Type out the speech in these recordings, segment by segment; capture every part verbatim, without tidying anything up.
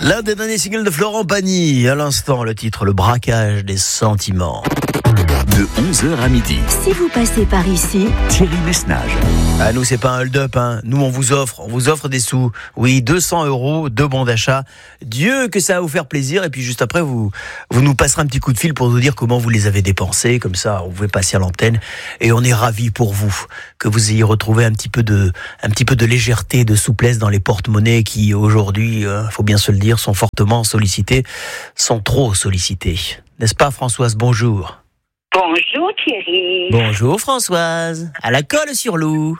L'un des derniers singles de Florent Pagny. À l'instant, le titre, Le braquage des sentiments. De onze heures à midi. Si vous passez par ici, Thierry Messnage. Ah, nous, c'est pas un hold-up, hein. Nous, on vous offre, on vous offre des sous. Oui, deux cents euros de bons d'achat. Dieu que ça va vous faire plaisir. Et puis, juste après, vous, vous nous passerez un petit coup de fil pour nous dire comment vous les avez dépensés. Comme ça, vous pouvez passer à l'antenne. Et on est ravis pour vous que vous ayez retrouvé un petit peu de, un petit peu de légèreté, de souplesse dans les porte-monnaies qui, aujourd'hui, euh, faut bien se le dire, sont fortement sollicités, sont trop sollicités. N'est-ce pas, Françoise? Bonjour. Bonjour Thierry. Bonjour Françoise. À la colle sur loup.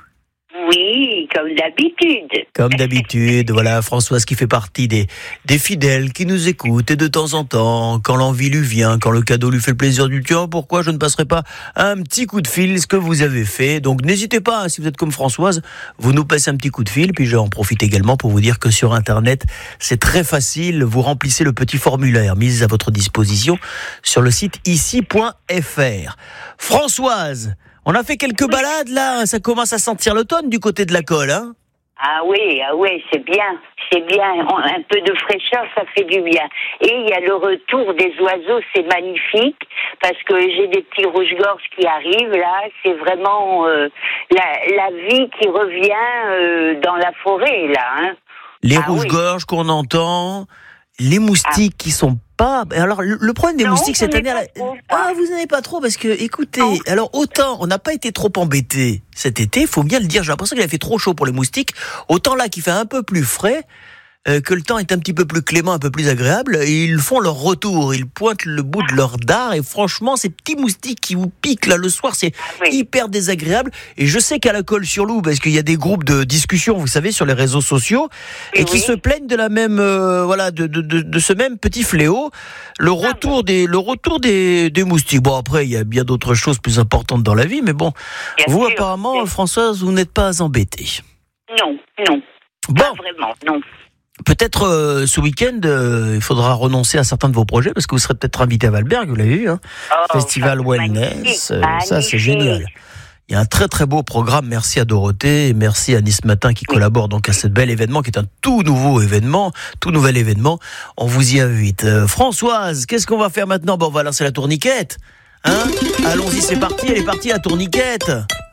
Oui, comme d'habitude. Comme d'habitude, voilà, Françoise qui fait partie des, des fidèles qui nous écoutent et de temps en temps, quand l'envie lui vient, quand le cadeau lui fait le plaisir du tiens, pourquoi je ne passerai pas un petit coup de fil, ce que vous avez fait. Donc n'hésitez pas, hein, si vous êtes comme Françoise, vous nous passez un petit coup de fil, puis j'en profite également pour vous dire que sur Internet, c'est très facile, vous remplissez le petit formulaire mis à votre disposition sur le site ici point f r. Françoise, on a fait quelques balades là, ça commence à sentir l'automne du côté de la colle, hein? Ah oui, ah oui, c'est bien, c'est bien. Un peu de fraîcheur, ça fait du bien. Et il y a le retour des oiseaux, c'est magnifique, parce que j'ai des petits rouges-gorges qui arrivent là. C'est vraiment euh, la, la vie qui revient euh, dans la forêt là. Hein. Les ah, rouges-gorges oui. qu'on entend, les moustiques ah. qui sont pas. Alors le, le problème des non, moustiques cette année, la... trop, ah vous n'en avez pas trop parce que écoutez, non. alors autant on n'a pas été trop embêtés cet été, il faut bien le dire. J'ai l'impression qu'il a fait trop chaud pour les moustiques. Autant là qu'il fait un peu plus frais. Euh, que le temps est un petit peu plus clément, un peu plus agréable, et ils font leur retour, ils pointent le bout de leur dard, et franchement, ces petits moustiques qui vous piquent là le soir, c'est ah oui. hyper désagréable, et je sais qu'à la colle sur loup, parce qu'il y a des groupes de discussion, vous savez, sur les réseaux sociaux, et, et qui oui. se plaignent de la même, euh, voilà, de, de, de, de ce même petit fléau, le retour des, le retour des, des moustiques. Bon, après, il y a bien d'autres choses plus importantes dans la vie, mais bon, bien vous, sûr, apparemment, bien. Françoise, vous n'êtes pas embêtée. Non, non. Bon. Pas vraiment, non. Peut-être euh, ce week-end, euh, il faudra renoncer à certains de vos projets parce que vous serez peut-être invité à Valberg, vous l'avez vu, hein oh, Festival Wellness, euh, ça c'est génial. Il y a un très très beau programme. Merci à Dorothée et merci à Nice Matin qui oui. collabore donc à ce bel événement qui est un tout nouveau événement, tout nouvel événement. On vous y invite. Euh, Françoise, qu'est-ce qu'on va faire maintenant? Bon, on va lancer la tourniquette, hein Allons-y, c'est parti. Elle est partie la tourniquette.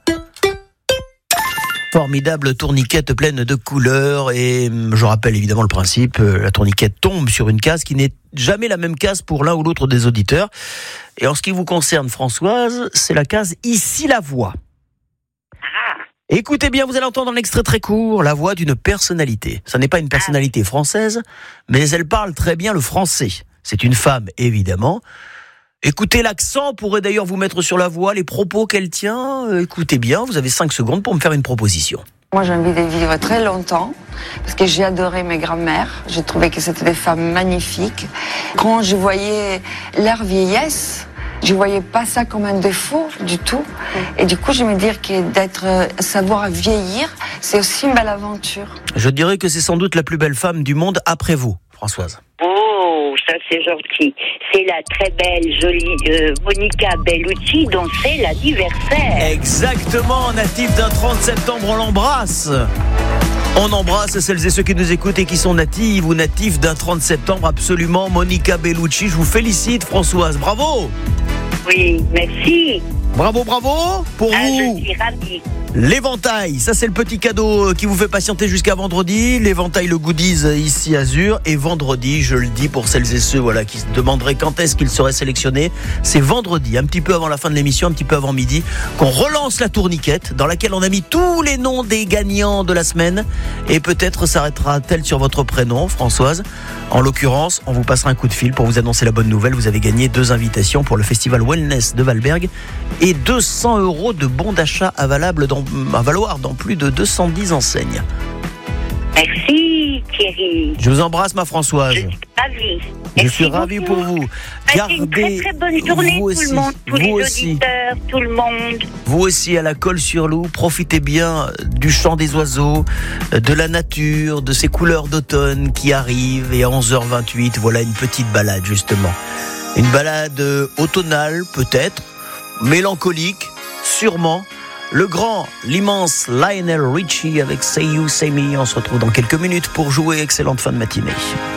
Formidable tourniquette pleine de couleurs et je rappelle évidemment le principe, la tourniquette tombe sur une case qui n'est jamais la même case pour l'un ou l'autre des auditeurs. Et en ce qui vous concerne Françoise, c'est la case Ici la voix. Écoutez bien, vous allez entendre un extrait très court, la voix d'une personnalité. Ça n'est pas une personnalité française, mais elle parle très bien le français. C'est une femme évidemment. Écoutez l'accent, pourrait d'ailleurs vous mettre sur la voie, les propos qu'elle tient. Euh, écoutez bien, vous avez cinq secondes pour me faire une proposition. Moi j'ai envie de vivre très longtemps, parce que j'ai adoré mes grand-mères. J'ai trouvé que c'était des femmes magnifiques. Quand je voyais leur vieillesse, je voyais pas ça comme un défaut du tout. Et du coup je me dis que d'être, savoir vieillir, c'est aussi une belle aventure. Je dirais que c'est sans doute la plus belle femme du monde après vous, Françoise. Oh, ça c'est gentil. C'est la très belle, jolie euh, Monica Bellucci dont c'est l'anniversaire. Exactement, natif d'un trente septembre, on l'embrasse. On embrasse celles et ceux qui nous écoutent et qui sont natives ou natifs d'un trente septembre, absolument. Monica Bellucci, je vous félicite Françoise, bravo. Oui, merci. Bravo, bravo pour ah, vous. Je suis ravie. L'éventail, ça c'est le petit cadeau qui vous fait patienter jusqu'à vendredi. L'éventail, le goodies ici Azur. Et vendredi, je le dis pour celles et ceux voilà, qui se demanderaient quand est-ce qu'ils seraient sélectionnés, c'est vendredi, un petit peu avant la fin de l'émission, un petit peu avant midi, qu'on relance la tourniquette dans laquelle on a mis tous les noms des gagnants de la semaine. Et peut-être s'arrêtera-t-elle sur votre prénom, Françoise. En l'occurrence, on vous passera un coup de fil pour vous annoncer la bonne nouvelle. Vous avez gagné deux invitations pour le Festival Wellness de Valberg et deux cents euros de bons d'achat à, valable dans, à valoir dans plus de deux cent dix enseignes. Merci Thierry. Je vous embrasse ma Françoise. Je suis ravie. Je suis ravi pour vous. Gardez une très très bonne journée tout aussi, le monde, tous les aussi. auditeurs, tout le monde. Vous aussi à la colle sur loup, profitez bien du chant des oiseaux, de la nature, de ces couleurs d'automne qui arrivent. Et à onze heures vingt-huit, voilà une petite balade justement. Une balade automnale peut-être, mélancolique, sûrement. Le grand, l'immense Lionel Richie avec Say You, Say Me. On se retrouve dans quelques minutes pour jouer. Excellente fin de matinée.